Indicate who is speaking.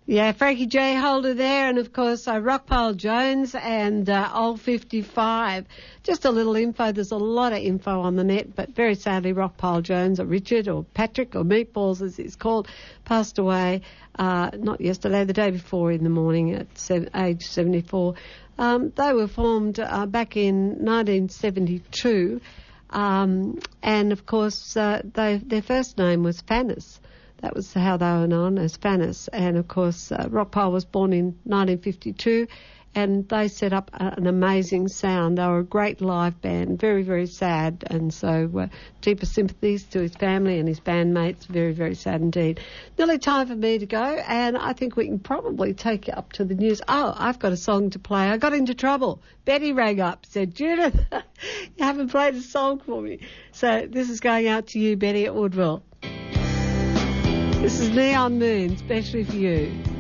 Speaker 1: Yeah, Frankie J. Holder there, and of course Rockpile Jones and Old 55. Just a little info. There's a lot of info on the net, but very sadly Rockpile Jones, or Richard, or Patrick, or Meatballs as he's called, passed away not yesterday, the day before in the morning at age 74. They were formed back in 1972, and of course their first name was Fannis. That was how they were known, as Fannis. And, of course, Rockpile was born in 1952, and they set up an amazing sound. They were a great live band, very, very sad. And so deepest sympathies to his family and his bandmates. Very, very sad indeed. Nearly time for me to go, and I think we can probably take you up to the news. Oh, I've got a song to play. I got into trouble. Betty rang up, said, Judith, you haven't played a song for me. So this is going out to you, Betty at Woodville. This is Neon Moon, especially for you.